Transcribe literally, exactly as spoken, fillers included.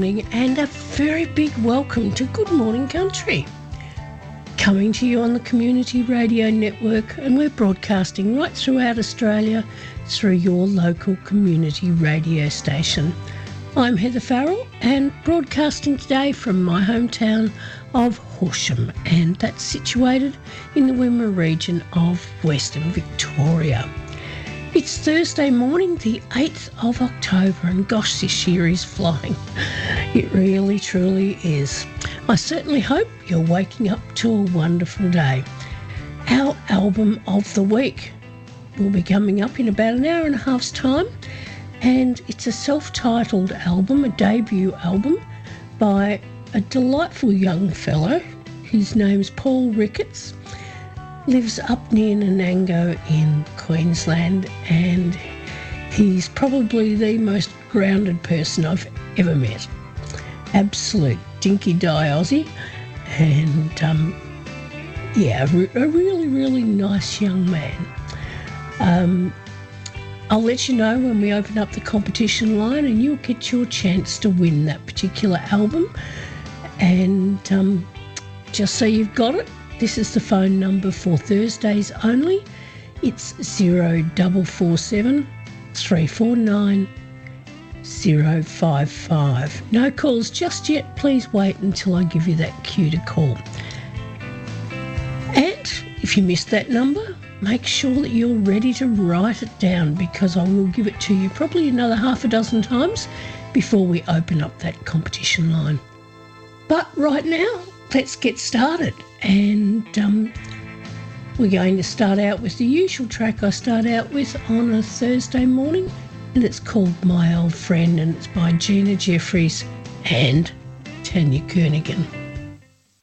morning and a very big welcome to Good Morning Country. Coming to you on the Community Radio Network, and we're broadcasting right throughout Australia through your local community radio station. I'm Heather Farrell and broadcasting today from my hometown of Horsham, and that's situated in the Wimmera region of Western Victoria. It's Thursday morning, the eighth of October, and gosh, this year is flying. It really, truly is. I certainly hope you're waking up to a wonderful day. Our album of the week will be coming up in about an hour and a half's time, and it's a self-titled album, a debut album by a delightful young fellow. His name's Paul Ricketts, lives up near Nanango in Queensland, and he's probably the most grounded person I've ever met. Absolute dinky-die Aussie, and um, yeah, a, re- a really, really nice young man. Um, I'll let you know when we open up the competition line, and you'll get your chance to win that particular album. And um, just so you've got it, this is the phone number for Thursdays only. It's zero double four seven three four nine zero five five. No calls just yet. Please wait until I give you that cue to call. And if you missed that number, make sure that you're ready to write it down, because I will give it to you probably another half a dozen times before we open up that competition line. But right now, let's get started. And um, we're going to start out with the usual track I start out with on a Thursday morning, and it's called My Old Friend, and it's by Gina Jeffries and Tanya Kernaghan.